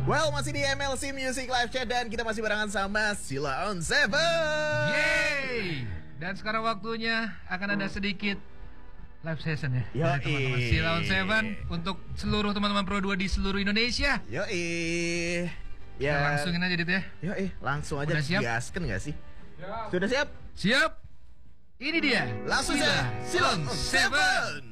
Well, masih di MLC Music Live Chat dan kita masih barengan sama Sheila on 7. Yeay! Dan sekarang waktunya akan ada sedikit live session ya dari teman-teman Sheila on 7 untuk seluruh teman-teman Pro 2 di seluruh Indonesia. Yoi. Ya, langsungin aja Dit ya. Yoi, langsung aja. Udah siap? Gaskan gak sih? Siap. Sudah siap? Siap? Ini dia. Langsung saja Sheila on 7.